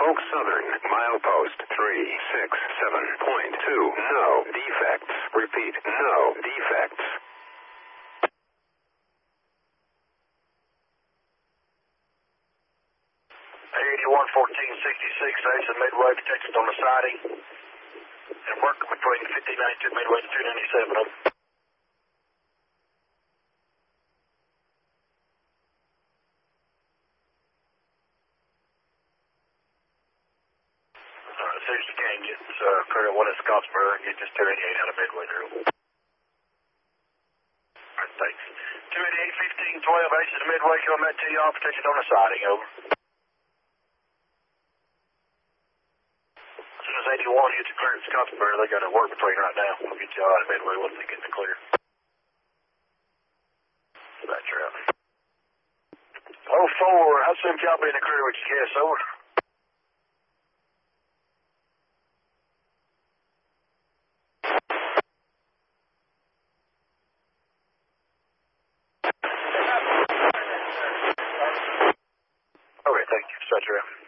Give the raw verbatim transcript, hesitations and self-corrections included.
Oak Southern, milepost three six seven point two. No defects. Repeat, no defects. eighty-one fourteen sixty-six, exit Midway, protected on the siding. And work between fifteen ninety-two Midway to two ninety-seven. Over. Alright, so you can get uh, clear one at Scottsboro and get this two eighty-eight out of Midway drill. Alright, thanks. two eighty-eight fifteen twelve, exit Midway, coming back to y'all, protected on the siding. Over. As soon as eighty-one hits the clear at Scottsboro, they got to work between right now. We'll get you out of Midway once they get in the clear. Back you out. oh four, how soon can y'all be in the clear with your cast? Over. Okay, thank you. Stretch around.